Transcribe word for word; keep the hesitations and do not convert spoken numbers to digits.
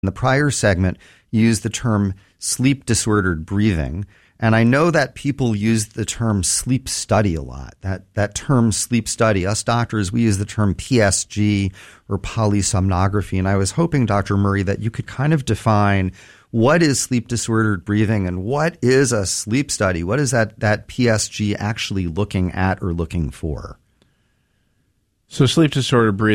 In the prior segment, you used the term sleep disordered breathing. And I know that people use the term sleep study a lot. That that term sleep study, us doctors, we use the term P S G or polysomnography. And I was hoping, Doctor Murray, that you could kind of define what is sleep disordered breathing and what is a sleep study? What is that, that P S G actually looking at or looking for? So sleep disordered breathing